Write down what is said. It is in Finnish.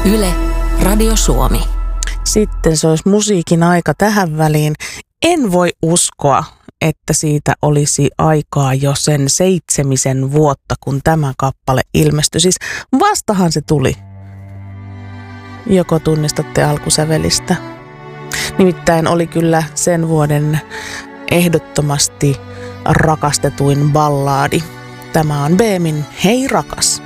Yle, Radio Suomi. Sitten se olisi musiikin aika tähän väliin. En voi uskoa, että siitä olisi aikaa jo sen 7 vuotta, kun tämä kappale ilmestyi. Siis vastahan se tuli. Joko tunnistatte alkusävelistä? Nimittäin oli kyllä sen vuoden ehdottomasti rakastetuin ballaadi. Tämä on Beemin Hei rakas.